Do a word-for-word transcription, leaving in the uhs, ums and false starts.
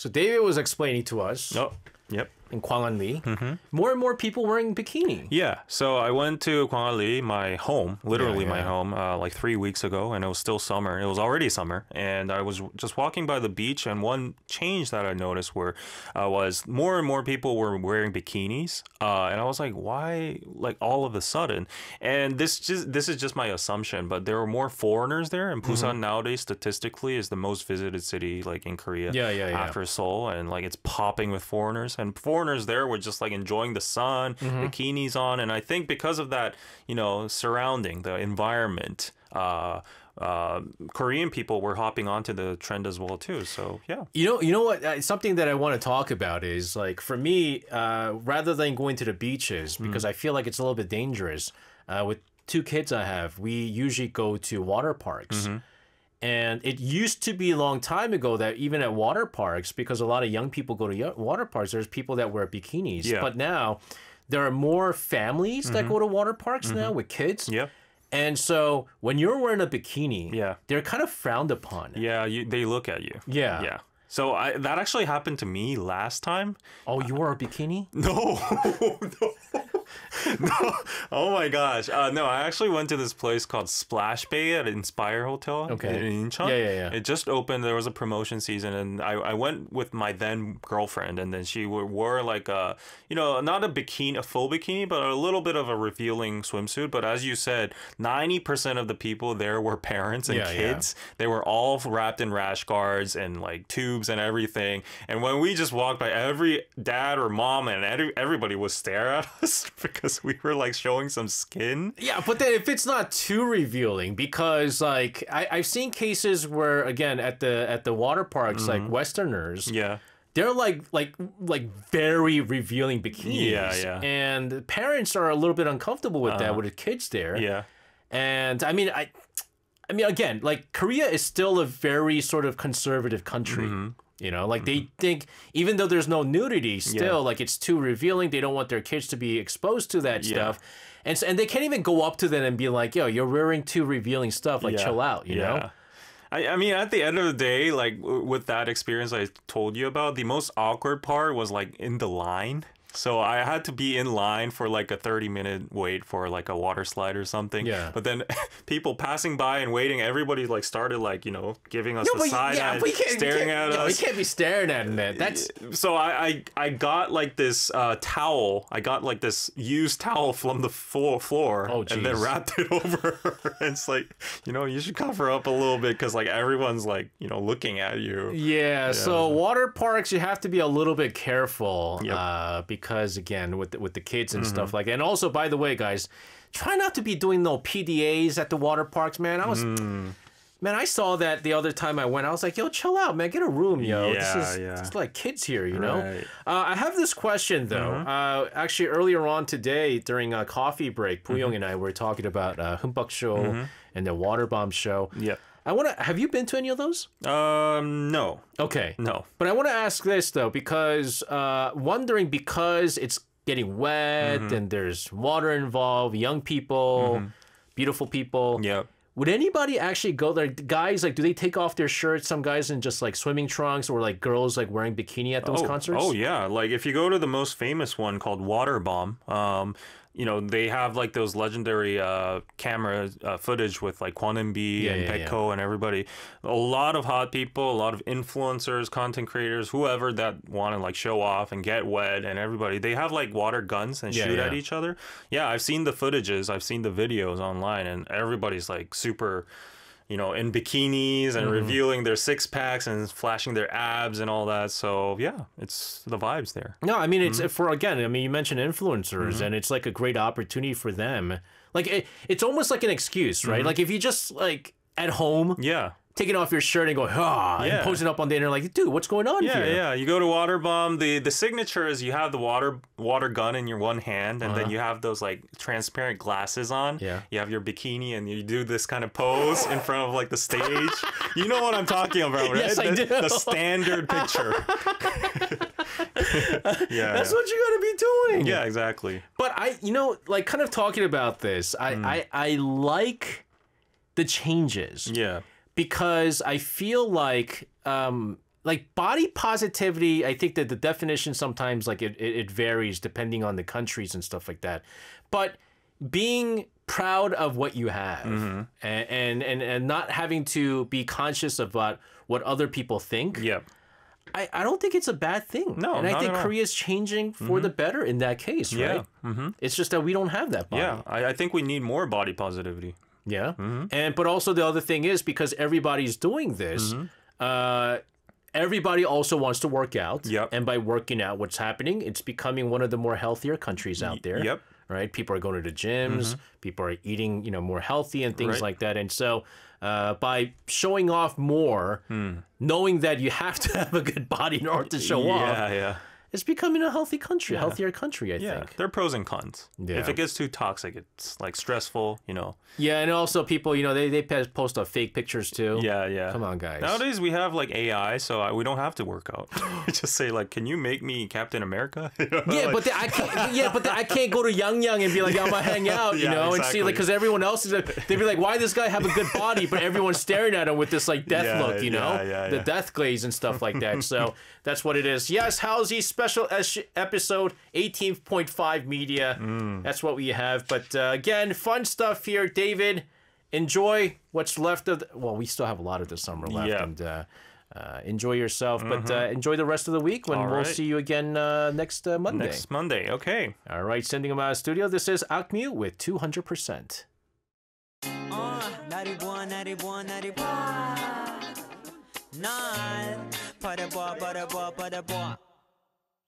So David was explaining to us Oh, yep. in Gwanghwali, mm-hmm. more and more people wearing bikini. Yeah, so I went to Gwanghwali, my home, literally Yeah, yeah. my home, uh, like three weeks ago, and it was still summer. It was already summer, and I was just walking by the beach, and one change that I noticed were uh, was more and more people were wearing bikinis, uh, and I was like, why, like all of a sudden? And this just this is just my assumption, but there were more foreigners there, and Busan mm-hmm. nowadays statistically is the most visited city like in Korea, Yeah, yeah, yeah. after Seoul, and like it's popping with foreigners, and foreigners there were just like enjoying the sun, mm-hmm. bikinis on, and I think because of that, you know, surrounding the environment, uh, uh, Korean people were hopping onto the trend as well too. So yeah, you know, you know what? Uh, something that I want to talk about is like for me, uh, rather than going to the beaches because mm. I feel like it's a little bit dangerous. Uh, with two kids I have, we usually go to water parks. Mm-hmm. And it used to be a long time ago that even at water parks, because a lot of young people go to water parks, there's people that wear bikinis. Yeah. But now there are more families mm-hmm. that go to water parks mm-hmm. now with kids. Yeah. And so when you're wearing a bikini, yeah. they're kind of frowned upon. Yeah, you, they look at you. Yeah. Yeah. So I, that actually happened to me last time. Oh, you wore a bikini? No, no, no. Oh my gosh. Uh, no, I actually went to this place called Splash Bay at Inspire Hotel okay. in Incheon. Yeah, yeah, yeah. It just opened. There was a promotion season, and I, I went with my then girlfriend, and then she wore like a, you know, not a bikini, a full bikini, but a little bit of a revealing swimsuit. But as you said, ninety percent of the people there were parents and yeah, kids. Yeah. They were all wrapped in rash guards and like tubes and everything. And when we just walked by, every dad or mom and every, everybody would stare at us because we were like showing some skin. Yeah, but then if it's not too revealing, because like I, I've seen cases where again at the at the water parks, mm-hmm. like Westerners, yeah, they're like like like very revealing bikinis. Yeah, yeah. And parents are a little bit uncomfortable with uh-huh. that with the kids there. Yeah. And I mean I I mean again, like Korea is still a very sort of conservative country. Mm-hmm. You know, like mm-hmm. they think even though there's no nudity, still yeah. like it's too revealing. They don't want their kids to be exposed to that yeah. stuff, and so, and they can't even go up to them and be like, "Yo, you're wearing too revealing stuff. Like, yeah. chill out." You yeah. know. I, I mean, at the end of the day, like w- with that experience I told you about, the most awkward part was like in the line. So I had to be in line for like a thirty minute wait for like a water slide or something. Yeah. But then people passing by and waiting, everybody like started like, you know, giving us no, the side yeah, eye, staring you at yo, us. You can't be staring at it. That's so I, I I got like this uh, towel. I got like this used towel from the floor, floor oh, and then wrapped it over her. And it's like, you know, you should cover up a little bit because like everyone's like, you know, looking at you. Yeah, yeah. So water parks, you have to be a little bit careful yep. uh, because again, with the, with the kids and mm-hmm. stuff like that. And also, by the way, guys, try not to be doing no P D As at the water parks, man. I was, mm. man, I saw that the other time I went. I was like, yo, chill out, man. Get a room, yo. Yeah, this is yeah. it's like kids here, you know. Right. Uh, I have this question though. Mm-hmm. Uh, actually, earlier on today during a coffee break, Poo Young mm-hmm. and I were talking about uh, Humbug Show mm-hmm. and the Water Bomb Show. Yeah. I want to. Have you been to any of those? Um, no. Okay. No. But I want to ask this though, because uh, wondering because it's getting wet mm-hmm. and there's water involved, young people, mm-hmm. beautiful people. Yeah. Would anybody actually go there? Guys, like, do they take off their shirts? Some guys in just like swimming trunks, or like girls like wearing bikini at those oh, concerts? Oh yeah, like if you go to the most famous one called Water Bomb, um, you know they have like those legendary uh, camera uh, footage with like Kwon and B yeah, and yeah, Petco yeah. and everybody. A lot of hot people, a lot of influencers, content creators, whoever that want to like show off and get wet, and everybody. They have like water guns and yeah, shoot yeah. at each other. Yeah, I've seen the footages, I've seen the videos online, and everybody's like super, you know, in bikinis and mm-hmm. revealing their six packs and flashing their abs and all that. So yeah, it's the vibes there. No, I mean, it's mm-hmm. for, again, I mean, you mentioned influencers mm-hmm. and it's like a great opportunity for them. Like it, it's almost like an excuse, right? Mm-hmm. Like if you just like at home, yeah. taking off your shirt and go, ah, yeah. and posting up on the internet like, dude, what's going on yeah, here? Yeah, yeah. You go to Water Bomb. The the signature is you have the water water gun in your one hand, and uh-huh. then you have those like transparent glasses on. Yeah. You have your bikini, and you do this kind of pose in front of like the stage. You know what I'm talking about, right? Yes, I the, do. The standard picture. yeah, that's yeah. what you gotta be doing. Yeah, exactly. But I, you know, like kind of talking about this, I, mm. I, I like the changes. Yeah. Because I feel like um, like body positivity, I think that the definition sometimes like it, it, it varies depending on the countries and stuff like that. But being proud of what you have Mm-hmm. and, and, and, and not having to be conscious about what other people think. Yep. I, I don't think it's a bad thing. No, and I not think at all. Korea's changing for the better in that case, Yeah. right? Mm-hmm. It's just that we don't have that body. Yeah. I, I think we need more body positivity. Yeah. Mm-hmm. And but also the other thing is because everybody's doing this, Mm-hmm. uh everybody also wants to work out. Yep. And by working out, what's happening? It's becoming one of the more healthier countries out there. Yep. Right? People are going to the gyms, people are eating, you know, more healthy and things Right. like that. And so uh, by showing off more, knowing that you have to have a good body in order to show off, Yeah, yeah. it's becoming a healthy country, healthier country, I Yeah. think. There are pros and cons. Yeah. If it gets too toxic, it's like stressful, you know. Yeah, and also people, you know, they, they pe- post up fake pictures too. Yeah, yeah. Come on, guys. Nowadays we have like A I, so I, we don't have to work out. We just say like, "Can you make me Captain America?" You know, Yeah, like- but the, I can't. Yeah, but the, I can't go to Yang Yang and be like, I'm gonna hang out, you Yeah, know, and see like exactly. because everyone else is. They'd be like, why this guy have a good body, but everyone's staring at him with this like death Yeah, look, you know, yeah, yeah, the yeah. death glaze and stuff like that. So that's what it is. Yes, Halsey special es- episode eighteen point five media. Mm. That's what we have. But uh, again, fun stuff here, David. Enjoy what's left of. The, well, we still have a lot of the summer left, Yeah. and. Uh, uh, enjoy yourself, but uh, enjoy the rest of the week when All we'll right. see you again uh, next uh, Monday. Next Monday, okay. All right, sending them out of the studio. This is Akmu with two hundred percent. Uh, ninety-one, ninety-one, ninety-one. Nine. Put a boy, put a boy, put a boy.